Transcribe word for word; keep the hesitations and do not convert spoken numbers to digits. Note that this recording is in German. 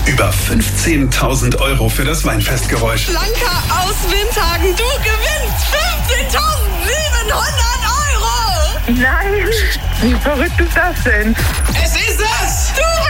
Über fünfzehntausend Euro für das Weinfestgeräusch. Blanca aus Windhagen, du gewinnst fünfzehntausendsiebenhundert Euro! Nein, wie verrückt ist das denn? Es ist es! Du